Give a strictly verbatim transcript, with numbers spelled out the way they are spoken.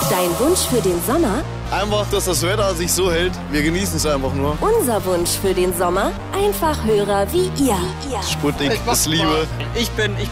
Dein Wunsch für den Sommer? Einfach, dass das Wetter sich so hält. Wir genießen es einfach nur. Unser Wunsch für den Sommer? Einfach Hörer wie ihr. Sputnik ist Liebe. Ich bin, ich